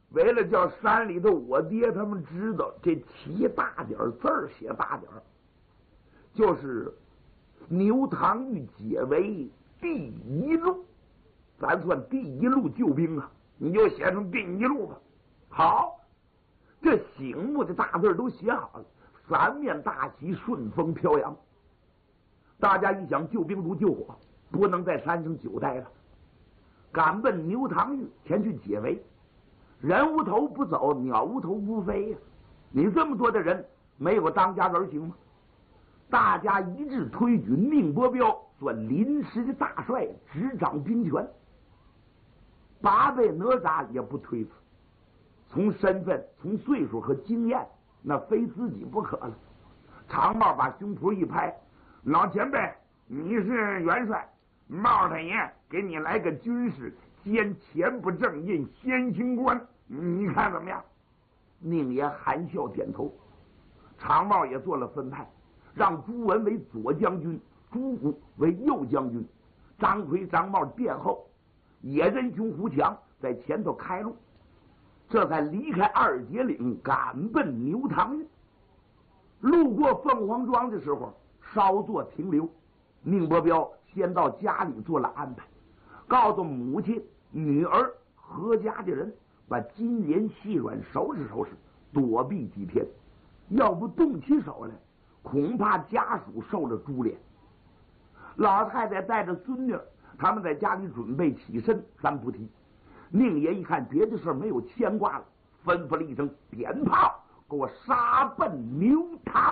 为了叫山里头我爹他们知道这起大点字儿写大点儿，就是牛塘峪解围第一路，咱算第一路救兵啊，你就写成第一路吧。好，这醒目的大字都写好了，三面大旗，顺风飘扬。大家一想，救兵如救火，不能在山上久待了，赶奔牛塘峪前去解围。人无头不走，鸟无头不飞呀！你这么多的人，没有当家人行吗？大家一致推举宁伯彪做临时的大帅，执掌兵权。八位哪吒也不推辞，从身份、从岁数和经验，那非自己不可了。长帽把胸脯一拍：“老前辈，你是元帅，帽太爷给你来个军师兼前不正印先行官，你看怎么样？”宁爷含笑点头。长帽也做了分派，让朱文为左将军，朱古为右将军，张奎、张茂殿后，野人兄胡强在前头开路。这才离开二节岭，赶奔牛塘峪。路过凤凰庄的时候，稍作停留。宁伯彪先到家里做了安排，告诉母亲、女儿、何家的人，把金莲细软收拾收拾，躲避几天。要不动起手来，恐怕家属受了株连。老太太带着孙女，他们在家里准备起身，三不提。宁爷一看别的事没有牵挂了，吩咐了一声：“点炮，给我杀奔牛塘